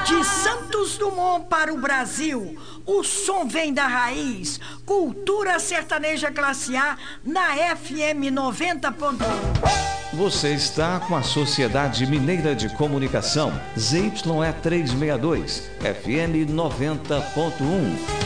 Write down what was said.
De Santos Dumont para o Brasil, o som vem da raiz. Cultura sertaneja classe A na FM 90.1. Você está com a Sociedade Mineira de Comunicação, ZYE 362, FM 90.1.